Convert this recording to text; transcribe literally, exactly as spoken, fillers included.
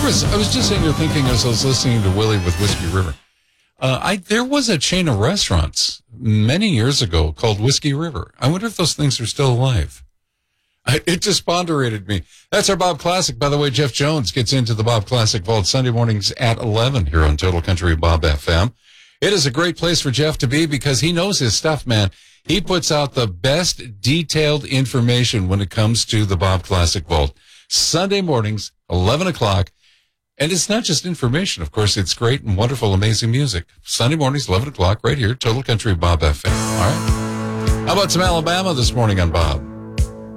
There was, I was just sitting here thinking as I was listening to Willie with Whiskey River. Uh, I, there was a chain of restaurants many years ago called Whiskey River. I wonder if those things are still alive. I, it just ponderated me. That's our Bob Classic. By the way, Jeff Jones gets into the Bob Classic Vault Sunday mornings at eleven here on Total Country Bob F M. It is a great place for Jeff to be because he knows his stuff, man. He puts out the best detailed information when it comes to the Bob Classic Vault. Sunday mornings, eleven o'clock. And it's not just information, of course. It's great and wonderful, amazing music. Sunday mornings, eleven o'clock, right here, Total Country Bob F M. All right? How about some Alabama this morning on Bob?